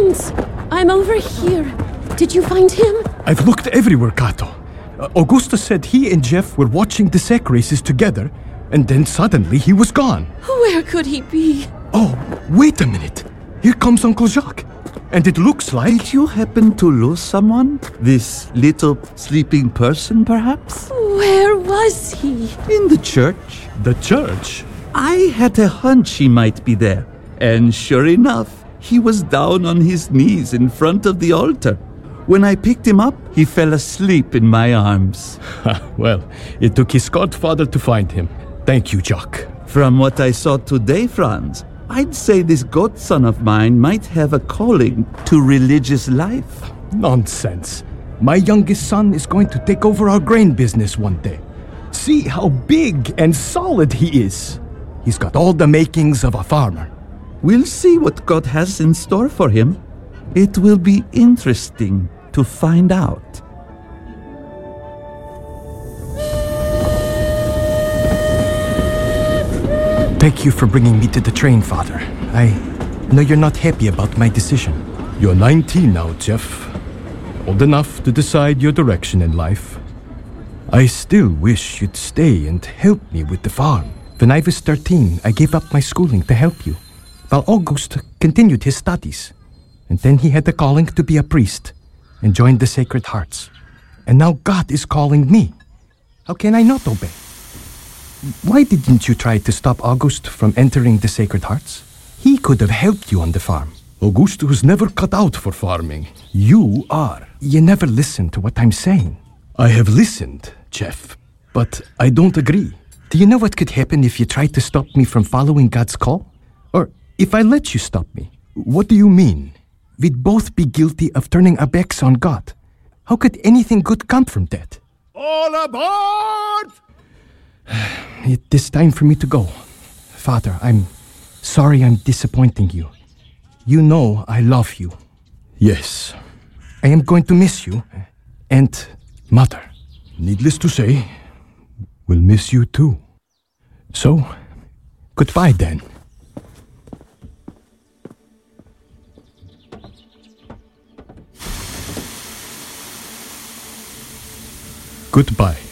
Franz! I'm over here. Did you find him? I've looked everywhere, Kato. Augusta said he and Jeff were watching the sack races together, and then suddenly he was gone. Where could he be? Oh, wait a minute. Here comes Uncle Jacques. And it looks like... Did you happen to lose someone? This little sleeping person, perhaps? Where was he? In the church. The church? I had a hunch he might be there. And sure enough, he was down on his knees in front of the altar. When I picked him up, he fell asleep in my arms. Well, it took his godfather to find him. Thank you, Jacques. From what I saw today, Franz, I'd say this godson of mine might have a calling to religious life. Nonsense. My youngest son is going to take over our grain business one day. See how big and solid he is. He's got all the makings of a farmer. We'll see what God has in store for him. It will be interesting to find out. Thank you for bringing me to the train, Father. I know you're not happy about my decision. You're 19 now, Jeff. Old enough to decide your direction in life. I still wish you'd stay and help me with the farm. When I was 13, I gave up my schooling to help you, while August continued his studies. And then he had the calling to be a priest and joined the Sacred Hearts. And now God is calling me. How can I not obey? Why didn't you try to stop August from entering the Sacred Hearts? He could have helped you on the farm. Auguste was never cut out for farming. You are. You never listen to what I'm saying. I have listened, Jeff, but I don't agree. Do you know what could happen if you tried to stop me from following God's call? Or if I let you stop me? What do you mean? We'd both be guilty of turning our backs on God. How could anything good come from that? All aboard! It is time for me to go. Father, I'm sorry I'm disappointing you. You know I love you. Yes. I am going to miss you. And Mother, needless to say, will miss you too. So, goodbye then. Goodbye.